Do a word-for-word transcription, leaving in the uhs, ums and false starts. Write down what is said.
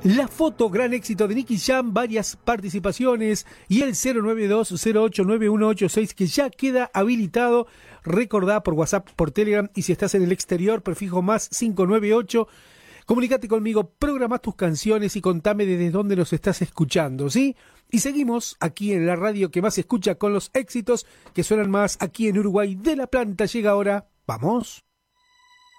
La foto, gran éxito de Nicky Jam, varias participaciones y el cero nueve dos cero ocho nueve uno ocho seis que ya queda habilitado. Recordá por WhatsApp, por Telegram y si estás en el exterior, prefijo más cinco nueve ocho. Comunicate conmigo, programa tus canciones y contame desde dónde los estás escuchando, ¿sí? Y seguimos aquí en la radio que más se escucha con los éxitos que suenan más aquí en Uruguay. De la Planta llega ahora, ¡vamos!